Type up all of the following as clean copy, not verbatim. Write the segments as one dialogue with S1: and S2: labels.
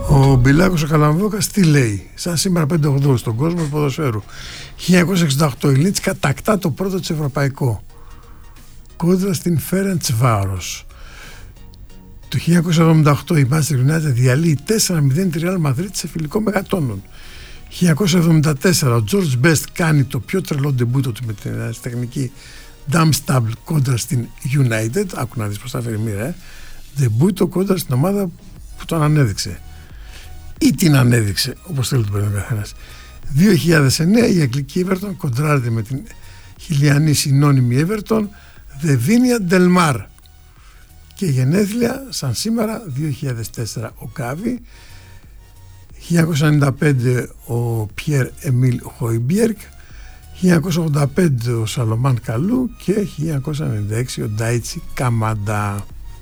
S1: Ο Μπιλάκος ο Καλαμβόκας τι λέει? Σαν σήμερα 5-8 στον κόσμο του ποδοσφαίρου. 1968 η Λίτς κατακτά το πρώτο της ευρωπαϊκό κόντρα στην Φέρεντσβάρος. Το 1978 η Manchester United διαλύει 4-0 τη Real Madrid σε φιλικό μεγατόνων. 1974 ο George Best κάνει το πιο τρελό ντεμπούτο του με την τεχνική Damstable κόντρα στην United. Άκου να δεις πως θα φέρει μοίρα. Ντεμπούτο κόντρα στην ομάδα που τον ανέδειξε ή την ανέδειξε, όπως θέλει το παίρνει ο καθένας. 2009 η αγγλική Everton κοντράρεται με την χιλιανή συνώνυμη Everton Devinia Del Mar. Και γενέθλια σαν σήμερα 2004 ο Γκάβι, 1995 ο Πιέρ Εμίλ Χόιμπιερκ, 1985 ο Σαλομάν Καλού και 1996 ο Ντάιτσι Καμάντα.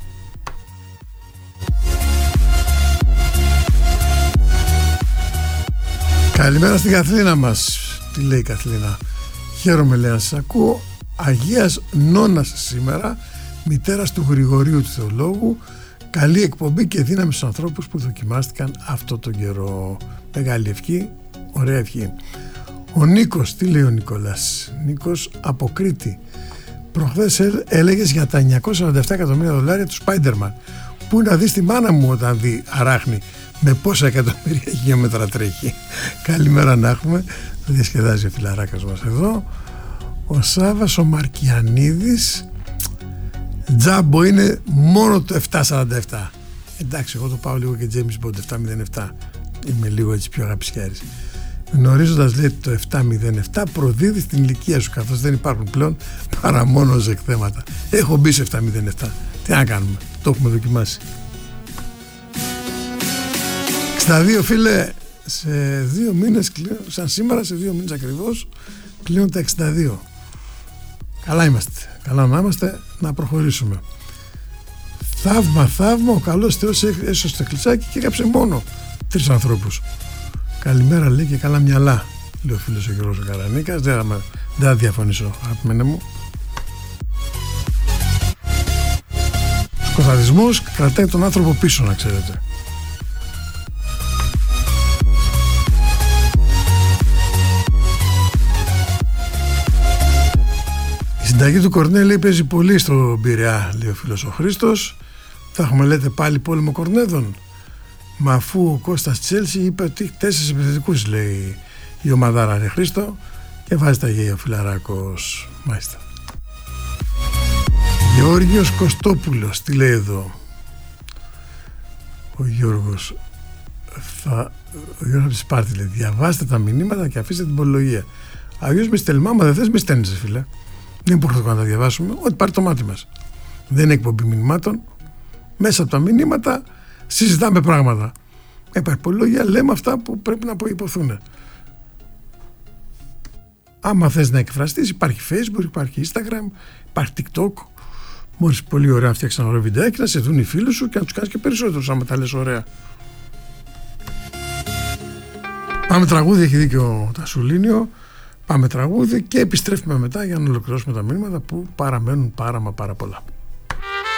S1: Καλημέρα στην Καθλίνα μας. Τι λέει η Καθλίνα? Χαίρομαι, λέει, να σας ακούω. Αγίας Νόνας σήμερα, μητέρας του Γρηγορίου του Θεολόγου. Καλή εκπομπή και δύναμη στους ανθρώπους που δοκιμάστηκαν αυτό τον καιρό. Μεγάλη ευχή, ωραία ευχή. Ο Νίκος, τι λέει ο Νικόλας? Νίκος από Κρήτη. Προχθές έλεγες για τα 947 εκατομμύρια δολάρια του Spider-Man. Πού να δεις τη μάνα μου όταν δει αράχνη με πόσα εκατομμύρια χιλιόμετρα τρέχει. Καλημέρα να έχουμε. Το διασκεδάζει ο φιλαράκας μας εδώ. Ο Σάββας ο Μαρκιανίδης. Τζάμπο είναι μόνο το 747. Εντάξει, εγώ το πάω λίγο και James Bond 707. Είμαι λίγο έτσι πιο αγαπησιάρης. Γνωρίζοντας, λέει, το 707 προδίδει την ηλικία σου, καθώς δεν υπάρχουν πλέον παρά μόνο ως εκθέματα. Έχω μπει σε 707. Τι να κάνουμε, το έχουμε δοκιμάσει. 62 φίλε, σε 2 μήνες, σαν σήμερα σε 2 μήνες ακριβώς, κλείνουν τα 62. Καλά είμαστε, καλά να είμαστε, να προχωρήσουμε. Θαύμα, ο καλός Θεός έσωσε το κλεισάκι και έκαψε μόνο 3 ανθρώπους. Καλημέρα, λέει, και καλά μυαλά, λέει ο φίλος ο Γιώργος ο Καρανίκας. Δεν θα διαφωνήσω, αγαπημένε μου. Ο σκοταδισμός κρατάει τον άνθρωπο πίσω, να ξέρετε. Η συνταγή του Κορνέλη παίζει πολύ στο Πειραιά, λέει ο φίλος ο Χρήστος. Θα έχουμε, λέτε, πάλι πόλεμο κορνέδων? Μα αφού ο Κώστας Τσέλσι είπε ότι 4 επιθετικούς, λέει η ομαδάρα, ρε Χρήστο, και βάζει τα γέια ο φιλαράκος. Μάλιστα. Γεώργιος Κωστόπουλος, τι λέει εδώ ο Γιώργος? Ο Γιώργος από τη Σπάρτη λέει: διαβάστε τα μηνύματα και αφήστε την πολυλογία. Αλλιώς μη στέλνουμε, άμα δεν θες μη στέλνεις, φίλε. Δεν είναι υποχρεωτικό να τα διαβάσουμε, ό,τι πάρει το μάτι μας. Δεν είναι εκπομπή μηνυμάτων. Μέσα από τα μηνύματα συζητάμε πράγματα. Υπάρχει πολυλογία, λέμε αυτά που πρέπει να υποθούν. Άμα θες να εκφραστείς, υπάρχει Facebook, υπάρχει Instagram, υπάρχει TikTok. Μόλις πολύ ωραία φτιάξεις ένα ωραίο βιντεάκι, να σε δουν οι φίλοι σου και να τους κάνεις και περισσότερους, άμα τα λες ωραία. Πάμε τραγούδι, έχει δίκιο ο Τασουλίνιο. Πάμε τραγούδι και επιστρέφουμε μετά για να ολοκληρώσουμε τα μηνύματα που παραμένουν πάρα πολλά.